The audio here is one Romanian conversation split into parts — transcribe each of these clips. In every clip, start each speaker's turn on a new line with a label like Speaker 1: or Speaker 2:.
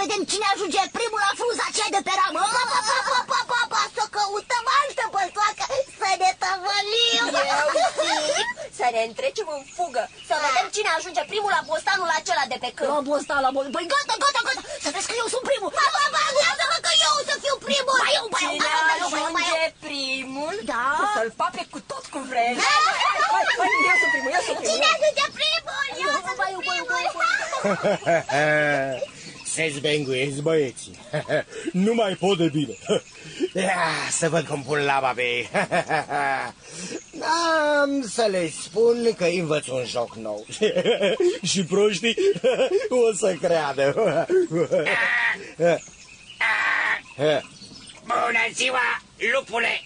Speaker 1: vedem cine ajunge primul la frunza aceea de pe ramă. Să căutăm altă păstoacă, să ne tăvălim.
Speaker 2: Eu zic să ne întrecem în fugă, să vedem cine ajunge primul la bostanul acela de pe câmp.
Speaker 1: La bostan, la bostan. Păi gata, să vezi că eu sunt primul. Lasă-mă că eu să fiu primul.
Speaker 2: Cine ajunge primul, să-l pape cu tot cu vreme. Eu sunt primul.
Speaker 1: Cine ajunge primul? Eu sunt primul.
Speaker 3: Se zbenguiesc băieții. Nu mai pot de bine. Să văd cum pun laba pe ei. Am să le spun că învăț un joc nou. Și proștii o să creadă.
Speaker 4: Bună ziua, lupule!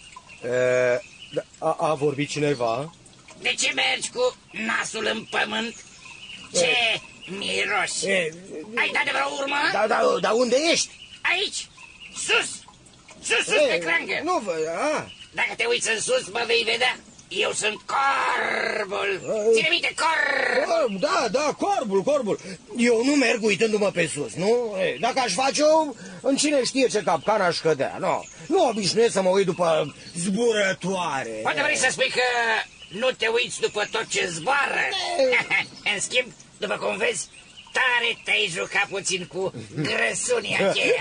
Speaker 3: A vorbit cineva?
Speaker 4: De ce mergi cu nasul în pământ? Ce miros! Ai dat de vreo urmă?
Speaker 3: Dar unde ești?
Speaker 4: Aici, sus! Sus pe creangă!
Speaker 3: Nu văd,
Speaker 4: Dacă te uiți în sus, mă vei vedea. Eu sunt corbul. Ține minte, corb!
Speaker 3: Da, corbul. Eu nu merg uitându-mă pe sus, nu? Dacă aș face-o, în cine știe ce capcan aș cădea, nu obișnuiesc să mă uit după zburătoare.
Speaker 4: Poate vrei să spui că nu te uiți după tot ce zboară? În schimb, după cum vezi, tare te-ai jucat puțin cu grăsunii aceia.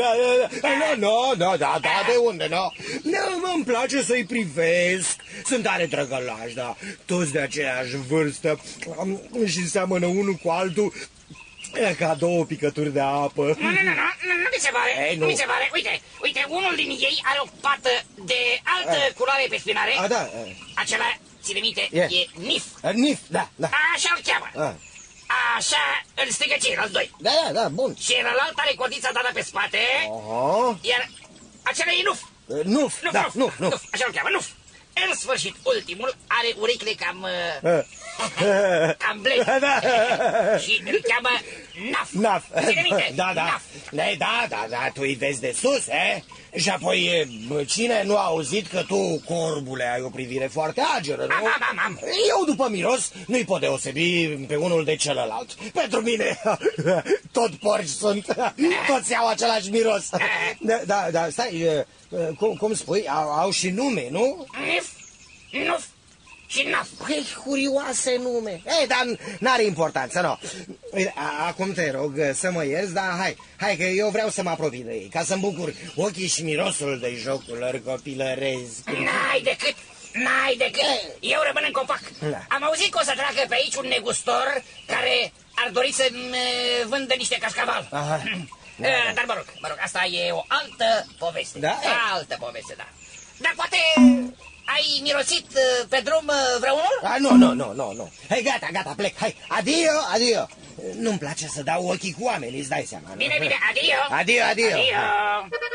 Speaker 3: Da, de unde, îmi place să-i privesc. Sunt tare drăgălași, da. Toți de aceeași vârstă și seamănă unul cu altul ca două picături de apă.
Speaker 4: Nu mi se pare, nu mi se pare. Uite, unul din ei are o pată de altă culoare pe spinare. Acela, ține minte, e Nif.
Speaker 3: Nif, da.
Speaker 4: Așa-l cheamă. Așa îl strigă ceilalți doi.
Speaker 3: Da, bun.
Speaker 4: Și celălalt are codița dată pe spate. Iar acela e Nuf. Nuf. Așa-l cheamă, Nuf. În sfârșit, ultimul are urechile cam blede. Și îl cheamă Naf. Ține minte?
Speaker 3: Da, tu îi vezi de sus, Și apoi, cine nu a auzit că tu, corbule, ai o privire foarte ageră, nu?
Speaker 4: Am.
Speaker 3: Eu, după miros, nu-i pot deosebi pe unul de celălalt. Pentru mine, tot porci sunt, toți au același miros. Da, stai, cum spui, au și nume, nu?
Speaker 4: Nuf și Naf.
Speaker 3: Păi, curioase nume. Dar n-are importanță, nu. Acum te rog să mă ierți, dar hai că eu vreau să mă apropii de ei, ca să-mi bucur ochii și mirosul de jocul lor copilăresc.
Speaker 4: N-ai decât. Eu rămân în copac. Am auzit că o să treacă pe aici un negustor care ar dori să-mi vândă niște cașcaval. Dar mă rog, asta e o altă poveste. Altă poveste, da. Dar poate... Ai mirosit pe drum vreunul?
Speaker 3: Nu. Hai, gata, plec. Hai, adio. Nu-mi place să dau ochii cu oamenii, îți dai seama.
Speaker 4: Bine, adio.
Speaker 3: Adio.